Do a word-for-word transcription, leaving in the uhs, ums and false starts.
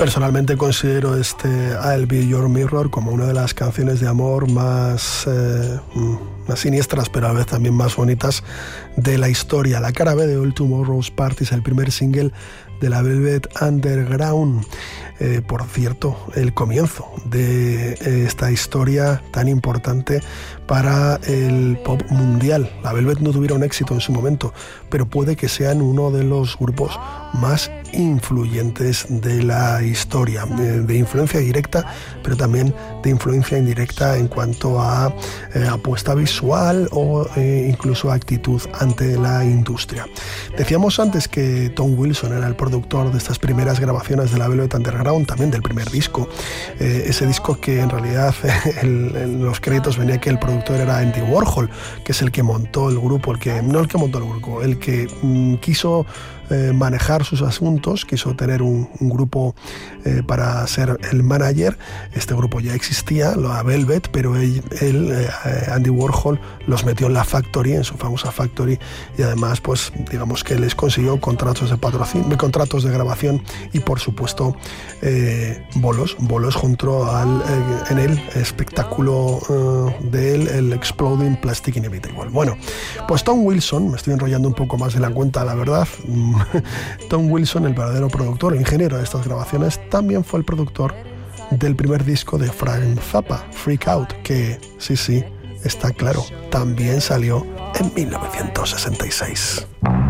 Personalmente considero este I'll Be Your Mirror como una de las canciones de amor más, eh, más siniestras, pero a la vez también más bonitas de la historia. La cara B de All Tomorrow's Party es el primer single de la Velvet Underground. Eh, por cierto, el comienzo de eh, esta historia tan importante para el pop mundial. La Velvet no tuvieron éxito en su momento, pero puede que sean uno de los grupos más influyentes de la historia, de, de influencia directa, pero también de influencia indirecta en cuanto a eh, apuesta visual o eh, incluso actitud ante la industria. Decíamos antes que Tom Wilson era el productor de estas primeras grabaciones de la Velvet Underground, también del primer disco, eh, ese disco que en realidad el, en los créditos venía que el productor era Andy Warhol, que es el que montó el grupo, el que no el que montó el grupo, el que mm, quiso eh, manejar sus asuntos, quiso tener un, un grupo eh, para ser el manager. Este grupo ya existía, la Velvet, pero él, él eh, Andy Warhol, los metió en la Factory, en su famosa Factory, y además, pues, digamos que les consiguió contratos de patrocinio, contratos de grabación y, por supuesto, eh, bolos, bolos junto al eh, en el espectáculo eh, de él, el Exploding Plastic Inevitable. Bueno, pues Tom Wilson, me estoy enrollando un poco más de la cuenta, la verdad. Tom Wilson, el verdadero productor, el ingeniero de estas grabaciones, también fue el productor del primer disco de Frank Zappa, Freak Out, que, sí, sí, está claro, también salió en mil novecientos sesenta y seis.